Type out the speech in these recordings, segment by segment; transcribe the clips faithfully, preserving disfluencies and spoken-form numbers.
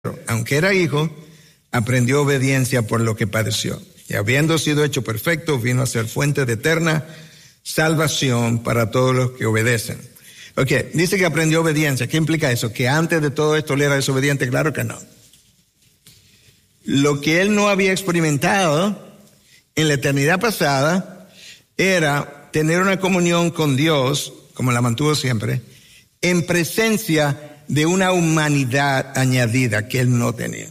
aunque era hijo, aprendió obediencia por lo que padeció. Y habiendo sido hecho perfecto, vino a ser fuente de eterna salvación para todos los que obedecen. Ok, dice que aprendió obediencia. ¿Qué implica eso? ¿Que antes de todo esto él era desobediente? Claro que no. Lo que él no había experimentado en la eternidad pasada era tener una comunión con Dios, como la mantuvo siempre, en presencia de una humanidad añadida que él no tenía.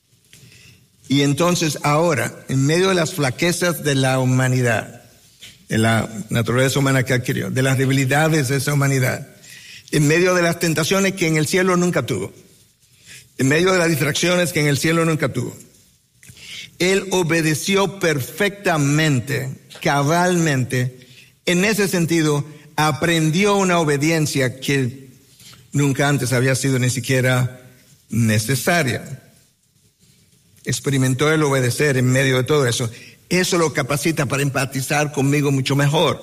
Y entonces ahora, en medio de las flaquezas de la humanidad, de la naturaleza humana que adquirió, de las debilidades de esa humanidad, en medio de las tentaciones que en el cielo nunca tuvo, en medio de las distracciones que en el cielo nunca tuvo, él obedeció perfectamente, cabalmente. En ese sentido, aprendió una obediencia que nunca antes había sido ni siquiera necesaria. Experimentó el obedecer en medio de todo eso. Eso lo capacita para empatizar conmigo mucho mejor.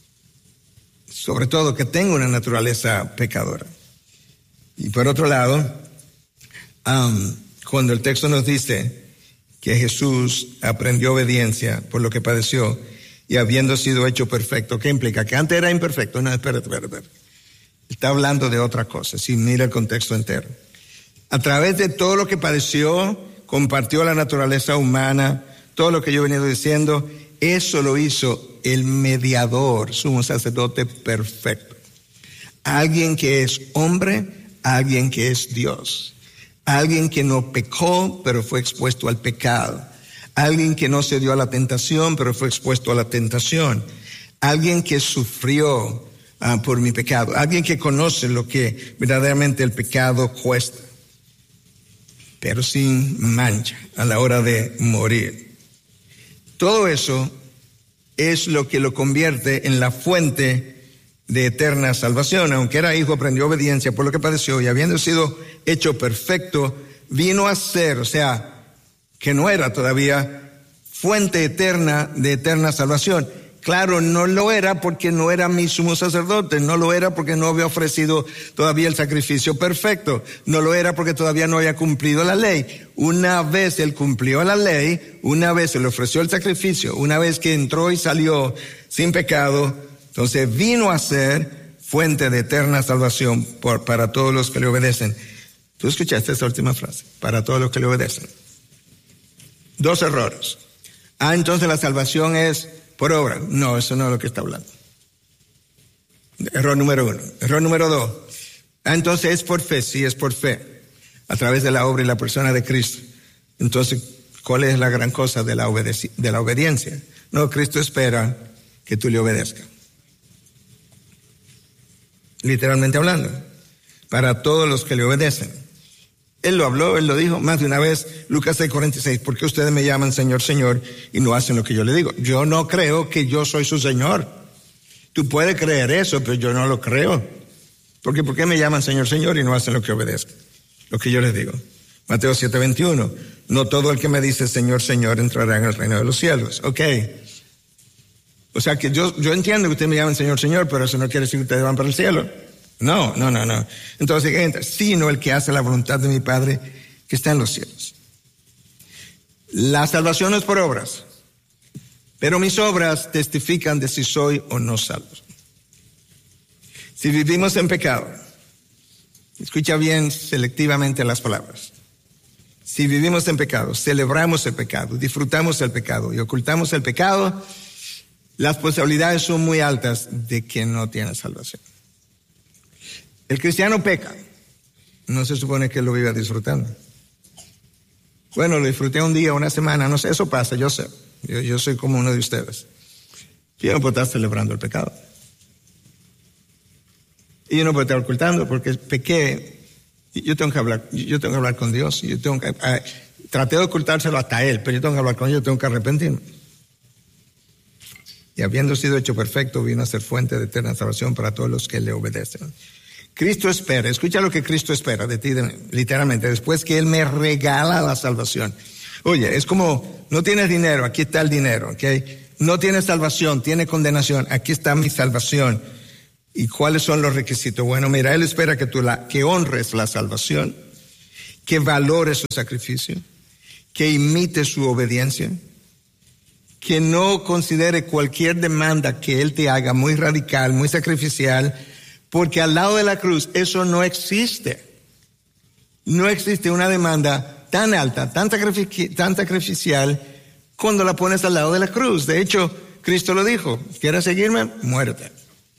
Sobre todo que tengo una naturaleza pecadora. Y por otro lado, um, cuando el texto nos dice que Jesús aprendió obediencia por lo que padeció y habiendo sido hecho perfecto, ¿qué implica? Que antes era imperfecto. No, espérate, espérate, espérate. Está hablando de otra cosa, si mira el contexto entero. A través de todo lo que padeció, compartió la naturaleza humana, todo lo que yo he venido diciendo, eso lo hizo el mediador, sumo sacerdote perfecto. Alguien que es hombre, alguien que es Dios. Alguien que no pecó, pero fue expuesto al pecado. Alguien que no se dio a la tentación, pero fue expuesto a la tentación. Alguien que sufrió uh, por mi pecado. Alguien que conoce lo que verdaderamente el pecado cuesta, pero sin mancha a la hora de morir. Todo eso es lo que lo convierte en la fuente de eterna salvación. Aunque era hijo, aprendió obediencia por lo que padeció, y habiendo sido hecho perfecto, vino a ser, o sea, que no era todavía fuente eterna de eterna salvación. Claro, no lo era porque no era mi sumo sacerdote, no lo era porque no había ofrecido todavía el sacrificio perfecto, no lo era porque todavía no había cumplido la ley. Una vez él cumplió la ley, una vez él ofreció el sacrificio, una vez que entró y salió sin pecado, entonces vino a ser fuente de eterna salvación por, para todos los que le obedecen. ¿Tú escuchaste esta última frase? Para todos los que le obedecen. Dos errores. Ah, entonces la salvación es por obra. No, eso no es lo que está hablando. Error número uno. Error número dos. Ah, entonces es por fe. Sí, es por fe. A través de la obra y la persona de Cristo. Entonces, ¿cuál es la gran cosa de la, obedeci- de la obediencia? No, Cristo espera que tú le obedezcas. Literalmente hablando. Para todos los que le obedecen. Él lo habló, él lo dijo más de una vez. Lucas seis cuarenta y seis. ¿Por qué ustedes me llaman Señor, Señor y no hacen lo que yo le digo? Yo no creo que yo soy su Señor. Tú puedes creer eso, pero yo no lo creo. Porque ¿por qué me llaman Señor, Señor y no hacen lo que obedezcan? Lo que yo les digo. Mateo siete veintiuno. No todo el que me dice Señor, Señor entrará en el reino de los cielos. Ok. O sea que yo, yo entiendo que ustedes me llaman Señor, Señor, pero eso no quiere decir que ustedes van para el cielo. No, no, no, no. Entonces, ¿qué entra? Sino el que hace la voluntad de mi Padre que está en los cielos. La salvación no es por obras, pero mis obras testifican de si soy o no salvo. Si vivimos en pecado, escucha bien selectivamente las palabras. Si vivimos en pecado, celebramos el pecado, disfrutamos el pecado y ocultamos el pecado, las posibilidades son muy altas de que no tiene salvación. El cristiano peca, no se supone que lo viva disfrutando. Bueno, lo disfruté un día, una semana, no sé, eso pasa, yo sé. Yo, yo soy como uno de ustedes. Yo no puedo estar celebrando el pecado. Y yo no puedo estar ocultando porque pequé. Yo tengo que hablar, yo tengo que hablar con Dios. Yo tengo que, eh, traté de ocultárselo hasta Él, pero yo tengo que hablar con Él, yo tengo que arrepentirme. Y habiendo sido hecho perfecto, vino a ser fuente de eterna salvación para todos los que le obedecen. Cristo espera, escucha lo que Cristo espera de ti, de, literalmente, después que Él me regala la salvación. Oye, es como, no tienes dinero, aquí está el dinero, ¿ok? No tienes salvación, tiene condenación, aquí está mi salvación. ¿Y cuáles son los requisitos? Bueno, mira, Él espera que tú la, que honres la salvación, que valore su sacrificio, que imite su obediencia, que no considere cualquier demanda que Él te haga muy radical, muy sacrificial, porque al lado de la cruz eso no existe. No existe una demanda tan alta, tan, sacrific- tan sacrificial cuando la pones al lado de la cruz. De hecho, Cristo lo dijo: ¿quieres seguirme? Muérete.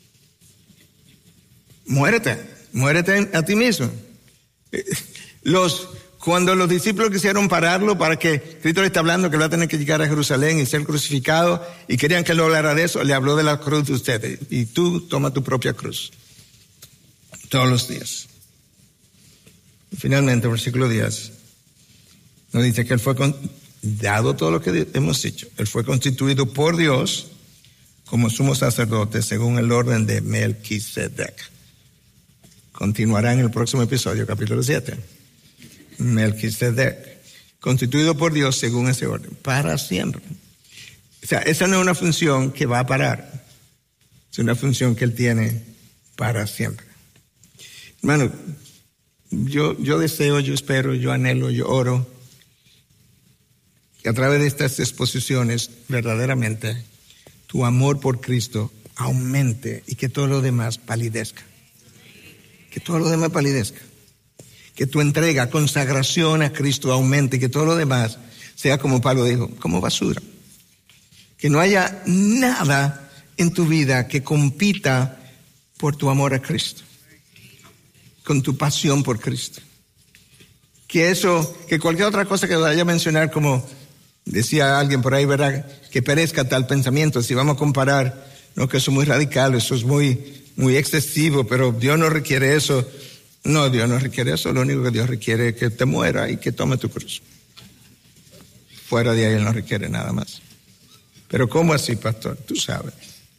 Muérete. Muérete a ti mismo. Los, cuando los discípulos quisieron pararlo para que Cristo le está hablando que va a tener que llegar a Jerusalén y ser crucificado, y querían que él hablara de eso, le habló de la cruz de ustedes. Y tú toma tu propia cruz. Todos los días. Y finalmente, versículo diez, nos dice que él fue, con, dado todo lo que hemos dicho, él fue constituido por Dios como sumo sacerdote según el orden de Melquisedec. Continuará en el próximo episodio, capítulo siete. Melquisedec, constituido por Dios según ese orden, para siempre. O sea, esa no es una función que va a parar, es una función que él tiene para siempre. Hermano, yo, yo deseo, yo espero, yo anhelo, yo oro que a través de estas exposiciones verdaderamente tu amor por Cristo aumente y que todo lo demás palidezca. Que todo lo demás palidezca. Que tu entrega, consagración a Cristo aumente y que todo lo demás sea, como Pablo dijo, como basura. Que no haya nada en tu vida que compita por tu amor a Cristo, con tu pasión por Cristo. Que eso, que cualquier otra cosa que vaya a mencionar, como decía alguien por ahí, ¿verdad? Que perezca tal pensamiento. Si vamos a comparar, no, que eso es muy radical, eso es muy, muy excesivo, pero Dios no requiere eso. No, Dios no requiere eso. Lo único que Dios requiere es que te muera y que tome tu cruz. Fuera de ahí Él no requiere nada más. Pero ¿cómo así, pastor? Tú sabes.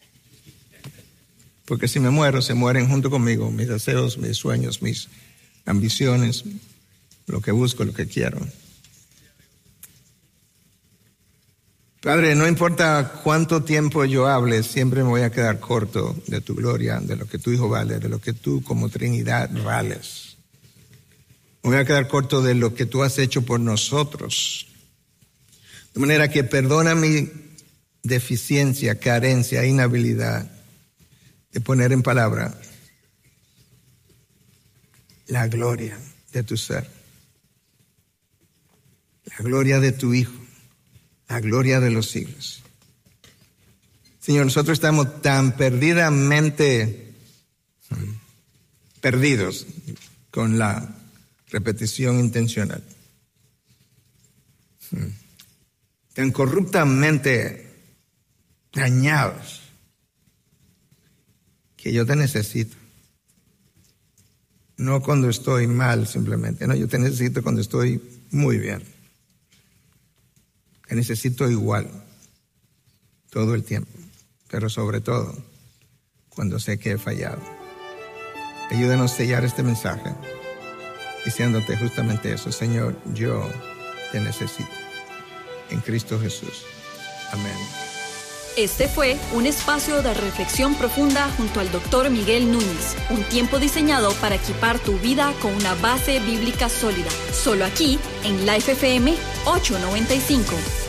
Porque si me muero, se mueren junto conmigo mis deseos, mis sueños, mis ambiciones, lo que busco, lo que quiero. Padre, no importa cuánto tiempo yo hable, siempre me voy a quedar corto de tu gloria, de lo que tu Hijo vale, de lo que tú como Trinidad vales. Me voy a quedar corto de lo que tú has hecho por nosotros. De manera que perdona mi deficiencia, carencia, inhabilidad de poner en palabra la gloria de tu ser, la gloria de tu Hijo, la gloria de los siglos. Señor, nosotros estamos tan perdidamente perdidos con la repetición intencional, tan corruptamente dañados, que yo te necesito. No cuando estoy mal simplemente, no, yo te necesito cuando estoy muy bien. Te necesito igual, todo el tiempo, pero sobre todo cuando sé que he fallado. Ayúdanos a sellar este mensaje diciéndote justamente eso: Señor, yo te necesito. En Cristo Jesús. Amén. Este fue un espacio de reflexión profunda junto al doctor Miguel Núñez, un tiempo diseñado para equipar tu vida con una base bíblica sólida, solo aquí en Life F M ochocientos noventa y cinco.